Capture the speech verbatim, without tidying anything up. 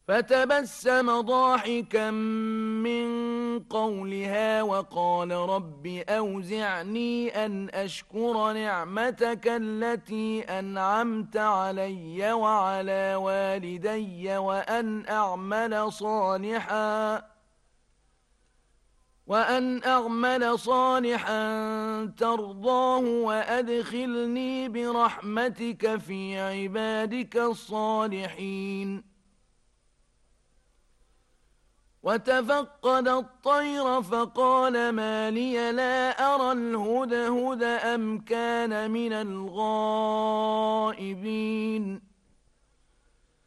فتبسم ضاحكا من قولها وقال رب أوزعني أن أشكر نعمتك التي أنعمت علي وعلى والدي وأن أعمل صالحا وأن أعمل صالحا ترضاه وأدخلني برحمتك في عبادك الصالحين. وتفقد الطير فقال ما لي لا أرى الهدهد أم كان من الغائبين